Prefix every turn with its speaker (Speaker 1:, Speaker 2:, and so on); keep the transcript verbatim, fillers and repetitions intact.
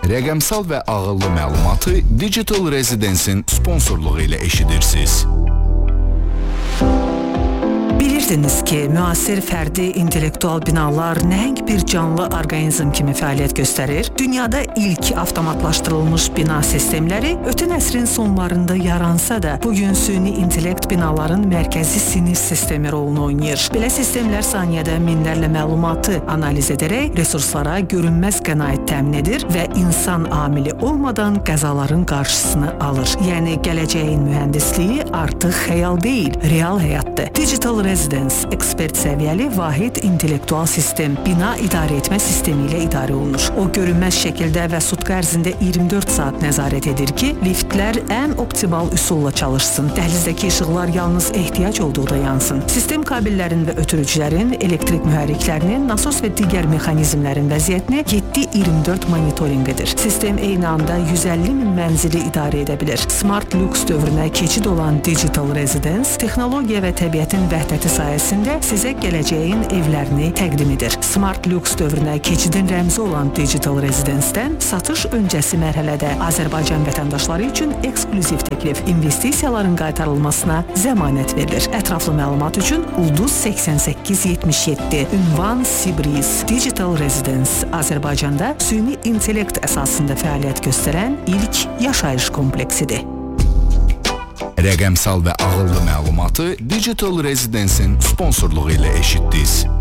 Speaker 1: Rəqəmsal və ağıllı məlumatı Digital Residence'in sponsorluğu ilə eşidirsiniz.
Speaker 2: Bilirdiniz ki, müasir fərdi intellektual binalar nəhəng bir canlı orqanizm kimi fəaliyyət göstərir. Dünyada ilk avtomatlaşdırılmış bina sistemləri ötən əsrin sonlarında yaransa da, bugün süni intellekt binaların mərkəzi sinir sistemi rolunu oynayır. Belə sistemlər saniyədə minlərlə məlumatı analiz edərək resurslara görünməz qənaət təmin edir və insan amili olmadan qəzaların qarşısını alır. Yəni, gələcəyin mühəndisliyi artıq xəyal deyil, real həyatdır. Digital Residence ekspert səviyyəli vahid intellektual sistem bina idarə etmə sistemi ilə idarə olunur. O görünməz şəkildə və sutka ərzində iyirmi dörd saat nəzarət edir ki, liftlər ən optimal üsulla çalışsın. Dəhlizdəki işıqlar yalnız ehtiyac olduqda yansın. Sistem kabellərin və ötürücülərin, elektrik mühərriklərinin, nasos və digər mexanizmlərin vəziyyətini yeddi iyirmi dörd monitorinq edir. Sistem eyni anda yüz əlli min mənzili idarə edə bilir. Smart Lux dövrünə keçid olan Digital Residence texnologiya və təbiətin vəhdəti sayəsində sizə gələcəyin evlərini təqdim edir. Smart Lux dövrünə keçidin rəmzi olan Digital Residence-dən satış öncəsi mərhələdə Azərbaycan vətəndaşları üçün eksklüziv təklif, investisiyaların qaytarılmasına zəmanət verilir. Ətraflı məlumat üçün Ulduz səksən səkkiz yetmiş yeddi, ünvan Sibriz. Digital Residence Azərbaycanda süni intellekt əsasında fəaliyyət göstərən ilk yaşayış kompleksidir.
Speaker 1: Rəqəmsal və ağıllı məlumatı Digital Residence'in sponsorluğu ilə eşitdiniz.